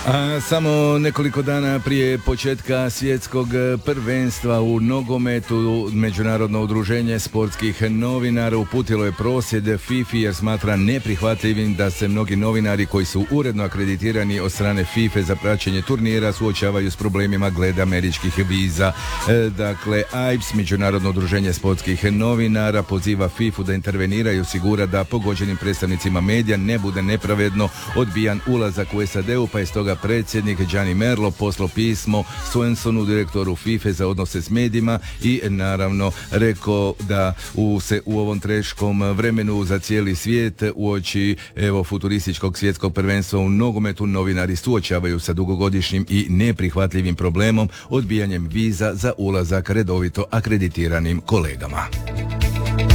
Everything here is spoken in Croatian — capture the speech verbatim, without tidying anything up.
A samo nekoliko dana prije početka svjetskog prvenstva u nogometu Međunarodno udruženje sportskih novinara uputilo je prosvjed FIFA jer smatra neprihvatljivim da se mnogi novinari koji su uredno akreditirani od strane FIFA za praćenje turnira suočavaju s problemima glede američkih viza. E, dakle, A I B S, Međunarodno udruženje sportskih novinara, poziva FIFA da intervenira i osigura da pogođenim predstavnicima medija ne bude nepravedno odbijan ulazak u S A D-u, pa je stoga predsjednik Gianni Merlo poslao pismo Swensonu, direktoru FIFA za odnose s medijima, i naravno rekao da u, se u ovom teškom vremenu za cijeli svijet uoči evo futurističkog svjetskog prvenstva u nogometu novinari suočavaju sa dugogodišnjim i neprihvatljivim problemom odbijanjem viza za ulazak redovito akreditiranim kolegama.